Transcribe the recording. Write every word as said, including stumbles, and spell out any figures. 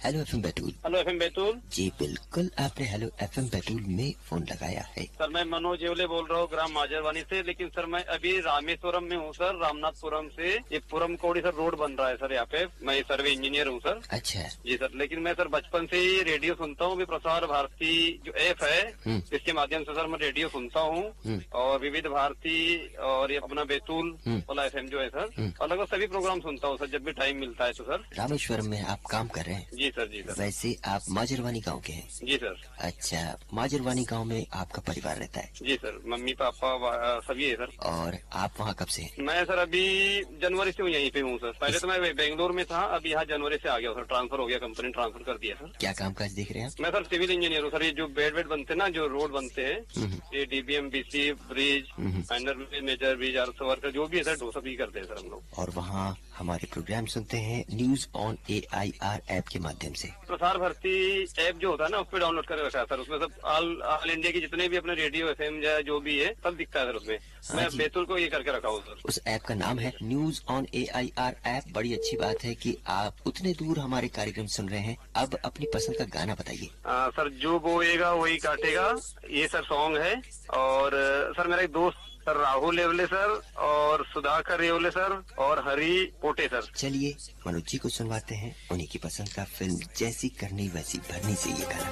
Hello FM Betul. Hello FM Betul. जी बिल्कुल, आपने hello FM Betul में फोन लगाया है। सर मैं मनोज येवले बोल रहा हूँ ग्राम माजरवानी से, लेकिन सर मैं अभी रामेश्वरम में हूँ सर, रामनाथपुरम से। ये पुरम कोड़ी सर रोड बन रहा है सर यहाँ पे। मैं सर्वे इंजीनियर हूँ सर। अच्छा जी सर, लेकिन मैं सर बचपन से ही रेडियो सुनता हूँ। प्रसार भारती जो ऐप है इसके माध्यम से सर मैं रेडियो सुनता हूँ, और विविध भारती और ये अपना बैतूल वाला एफएम जो है सर, और लगभग सभी प्रोग्राम सुनता हूँ सर जब भी टाइम मिलता है तो सर। रामेश्वरम में आप काम कर रहे हैं? जी सर। जी सर। वैसे आप माजरवानी गांव के हैं? जी सर। अच्छा, माजरवानी गांव में आपका परिवार रहता है? जी सर, मम्मी पापा सभी है सर। और आप वहाँ कब से हैं? मैं सर अभी जनवरी से हूँ यहीं पे हूँ सर। पहले तो मैं बेंगलोर में था, अभी यहाँ जनवरी से आ गया सर। ट्रांसफर हो गया, कंपनी ट्रांसफर कर दिया सर। क्या कामकाज देख रहे हैं आप? मैं सर सिविल इंजीनियर हूँ सर। ये जो बेड वेड बनते हैं ना, जो रोड बनते हैं, ये DBM BC bridge, minor bridge, major bridge, अर्थ वर्क जो भी है सर, वो सभी करते हैं सर हम लोग। और वहाँ हमारे प्रोग्राम सुनते हैं news on A I R app के माध्यम से। प्रसार भारती ऐप जो होता है ना, उस पर डाउनलोड करके रखा है सर। उसमें सब ऑल ऑल इंडिया की जितने भी अपने रेडियो एफएम जो भी है सब दिखता है सर उसमें। मैं बैतूल को ये करके रखा हूँ सर। उस ऐप का नाम है news on A I R app. बड़ी अच्छी बात है कि आप उतने दूर हमारे कार्यक्रम सुन रहे हैं। अब अपनी पसंद का गाना बताइए। सर जो बोएगा वही काटेगा, ये सर सॉन्ग है। और सर मेरा एक दोस्त सर राहुल येवले सर, और सुधाकर येवले सर, और हरी पोटे सर। चलिए मनोज जी को सुनवाते हैं उन्हीं की पसंद का फिल्म जैसी करनी वैसी भरनी से ये गाना।